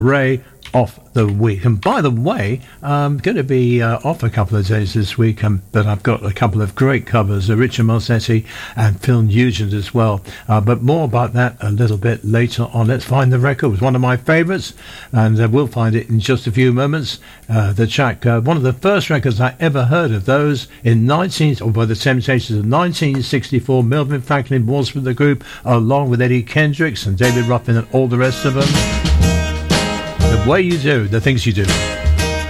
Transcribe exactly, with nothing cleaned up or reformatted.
Ray off the week. And by the way, I'm going to be uh, off a couple of days this week, um, but I've got a couple of great covers, uh, Richard Marsetti and Phil Nugent as well. Uh, but more about that a little bit later on. Let's find the record. It was one of my favourites, and uh, we'll find it in just a few moments. Uh, the track, uh, one of the first records I ever heard of those in nineteen, or by the Temptations of nineteen sixty-four. Melvin Franklin was with the group, along with Eddie Kendricks and David Ruffin and all the rest of them. The way you do, the things you do.